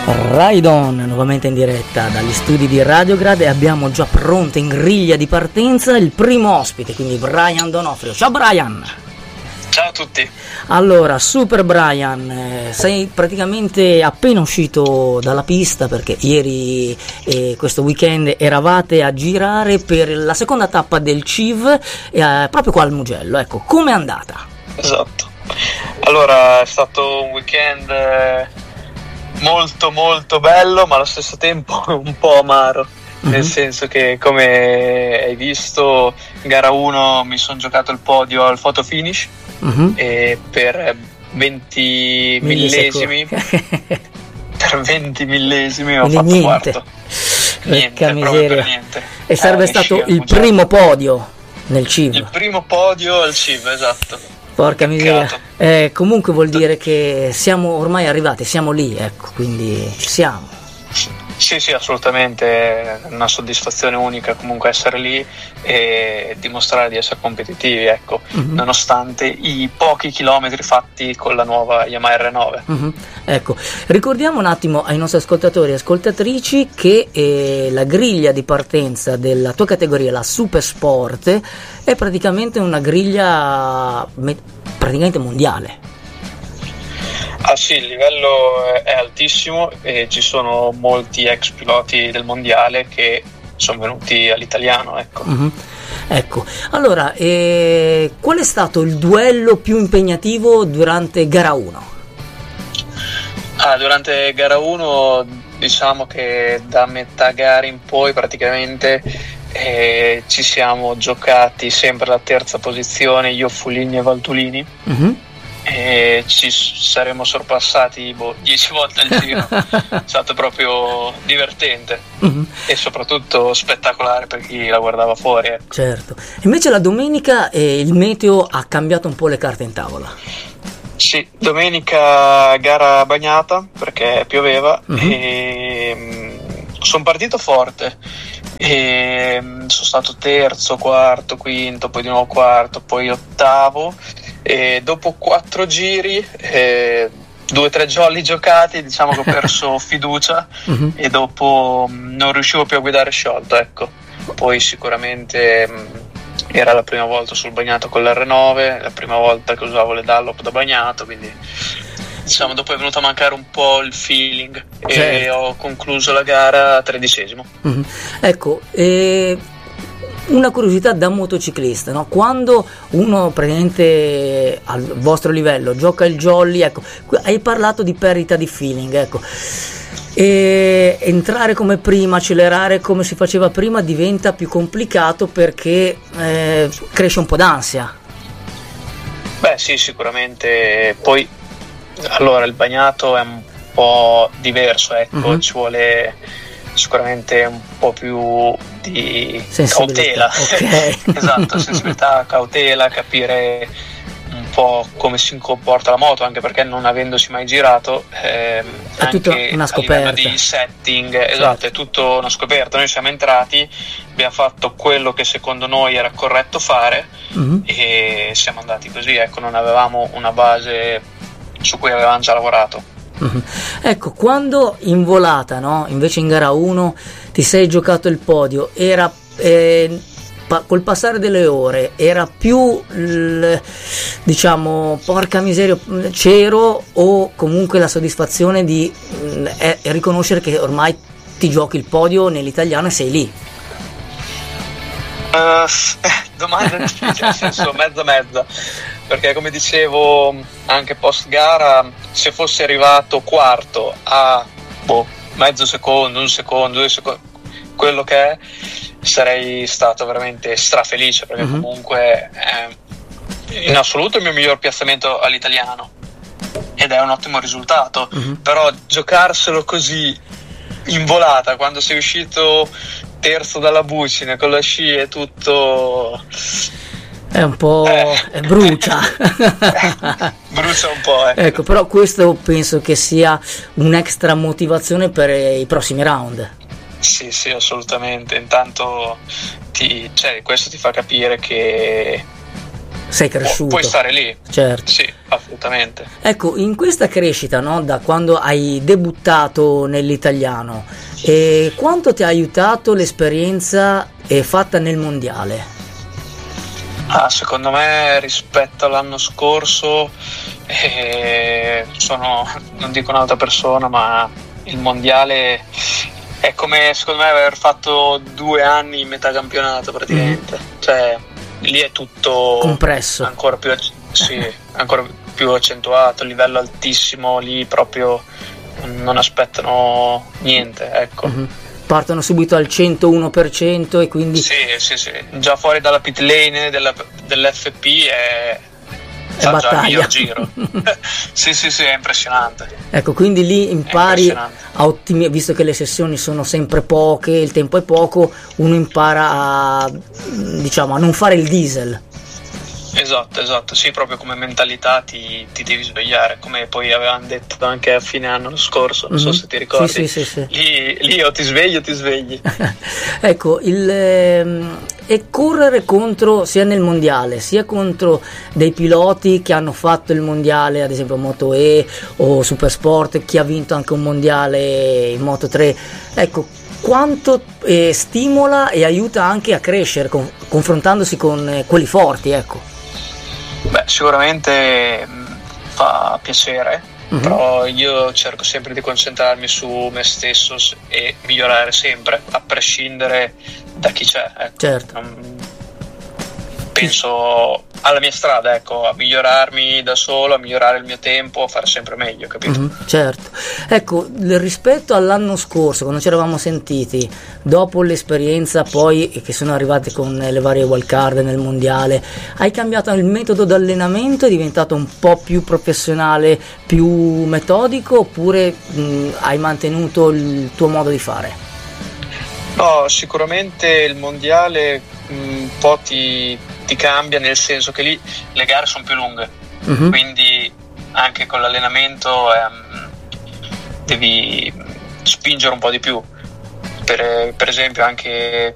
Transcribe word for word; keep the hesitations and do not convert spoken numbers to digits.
Ride On, nuovamente in diretta dagli studi di Radiograd, e abbiamo già pronto in griglia di partenza il primo ospite, quindi Brian D'Onofrio. Ciao Brian! Ciao a tutti! Allora, Super Brian, eh, sei praticamente appena uscito dalla pista perché ieri e eh, questo weekend eravate a girare per la seconda tappa del C I V eh, proprio qua al Mugello. Ecco, com'è andata? Esatto, allora è stato un weekend eh... molto molto bello, ma allo stesso tempo un po' amaro, uh-huh. Nel senso che, come hai visto, in gara uno mi sono giocato il podio al photo finish, uh-huh. E per venti millesimi per venti millesimi ho quindi fatto niente. Quarto niente, proprio per niente. E sarebbe eh, stato il primo podio nel C I V, il primo podio al C I V, esatto. Porca miseria. Eh, comunque vuol dire che siamo ormai arrivati, siamo lì, ecco, quindi ci siamo. Sì, sì, assolutamente, è una soddisfazione unica comunque essere lì e dimostrare di essere competitivi, ecco, uh-huh. Nonostante i pochi chilometri fatti con la nuova Yamaha R nove. Uh-huh. Ecco, ricordiamo un attimo ai nostri ascoltatori e ascoltatrici che eh, la griglia di partenza della tua categoria, la Super Sport, è praticamente una griglia me- praticamente mondiale. Ah sì, il livello è altissimo e ci sono molti ex piloti del mondiale che sono venuti all'italiano, ecco. Uh-huh. Ecco, allora, eh, qual è stato il duello più impegnativo durante gara uno? Ah, durante gara uno diciamo che da metà gara in poi praticamente eh, ci siamo giocati sempre la terza posizione, io, Fulini e Valtulini. Uh-huh. E ci saremmo sorpassati boh, dieci volte al giro. È stato proprio divertente, uh-huh. E soprattutto spettacolare per chi la guardava fuori, ecco. Certo. Invece la domenica eh, il meteo ha cambiato un po' le carte in tavola. Sì, domenica gara bagnata perché pioveva, uh-huh. E sono partito forte e sono stato terzo, quarto, quinto, poi di nuovo quarto, poi ottavo. E dopo quattro giri, eh, due o tre jolly giocati, diciamo che ho perso fiducia, uh-huh. E dopo mh, non riuscivo più a guidare sciolto, ecco. Poi sicuramente mh, era la prima volta sul bagnato con l'R nove, la prima volta che usavo le Dunlop da bagnato, quindi diciamo dopo è venuto a mancare un po' il feeling, certo. E ho concluso la gara tredicesimo. Uh-huh. Ecco, e... una curiosità da motociclista, no? Quando uno praticamente al vostro livello gioca il jolly, ecco, hai parlato di perdita di feeling, ecco, e entrare come prima, accelerare come si faceva prima diventa più complicato perché eh, cresce un po' d'ansia. Beh sì, sicuramente. Poi allora il bagnato è un po' diverso, ecco, uh-huh. Ci vuole sicuramente un po' più di cautela, okay. Esatto, sensibilità, cautela, capire un po' come si comporta la moto, anche perché non avendosi mai girato eh, è tutta una scoperta. A livello di setting, certo. Esatto, è tutto una scoperta. Noi siamo entrati, abbiamo fatto quello che secondo noi era corretto fare, uh-huh. E siamo andati così, ecco, non avevamo una base su cui avevamo già lavorato. Uh-huh. Ecco, quando in volata, no? Invece in gara uno ti sei giocato il podio, era eh, pa- col passare delle ore era più l, diciamo porca miseria c'ero, o comunque la soddisfazione di mh, è, è riconoscere che ormai ti giochi il podio nell'italiano e sei lì? Uh, domanda difficile, nel senso mezza mezza, perché come dicevo anche post gara, se fossi arrivato quarto a boh, mezzo secondo, un secondo, due secondi, quello che è, sarei stato veramente strafelice, perché uh-huh. Comunque è in assoluto il mio miglior piazzamento all'italiano ed è un ottimo risultato, uh-huh. Però giocarselo così in volata quando sei uscito terzo dalla bucine con la sci e tutto è un po' eh. brucia brucia un po', ecco. Ecco, però questo penso che sia un'extra motivazione per i prossimi round. Sì, sì, assolutamente. Intanto ti, cioè, questo ti fa capire che sei cresciuto. Pu- puoi stare lì. Certo. Sì, assolutamente. Ecco, in questa crescita, no, da quando hai debuttato nell'italiano, eh, quanto ti ha aiutato l'esperienza eh, fatta nel mondiale? Ah, secondo me rispetto all'anno scorso eh, sono, non dico un'altra persona, ma il mondiale è come secondo me aver fatto due anni in metà campionato praticamente. Mm. Cioè lì è tutto compresso, ancora più, sì, ancora più accentuato, livello altissimo, lì proprio non aspettano niente, ecco. Mm-hmm. Partono subito al centouno per cento e quindi sì, sì, sì, già fuori dalla pit lane della, dell'F P è è battaglia. Già il miglior giro. sì, sì, sì, è impressionante. Ecco, quindi lì impari a ottimi- visto che le sessioni sono sempre poche, il tempo è poco, uno impara a, diciamo, a non fare il diesel. Esatto, esatto, sì, proprio come mentalità ti, ti devi svegliare, come poi avevamo detto anche a fine anno scorso, non mm-hmm. so se ti ricordi. Sì, sì, sì, sì. Lì, lì o ti svegli o ti svegli. Ecco, il, ehm, e correre contro, sia nel mondiale, sia contro dei piloti che hanno fatto il mondiale, ad esempio Moto E o Supersport, chi ha vinto anche un mondiale in Moto tre, ecco, quanto eh, stimola e aiuta anche a crescere con, confrontandosi con eh, quelli forti, ecco. Beh, sicuramente fa piacere, mm-hmm. però io cerco sempre di concentrarmi su me stesso e migliorare sempre, a prescindere da chi c'è. Ecco. Certo. Non... Penso alla mia strada, ecco, a migliorarmi da solo, a migliorare il mio tempo, a fare sempre meglio, capito? Mm-hmm, certo. Ecco, rispetto all'anno scorso, quando ci eravamo sentiti, dopo l'esperienza poi che sono arrivate con le varie wildcard nel mondiale, hai cambiato il metodo d'allenamento? È diventato un po' più professionale, più metodico, oppure mh, hai mantenuto il tuo modo di fare? No, sicuramente il mondiale un po' ti, ti cambia, nel senso che lì le gare sono più lunghe, mm-hmm. quindi anche con l'allenamento ehm, devi spingere un po' di più. Per, per esempio anche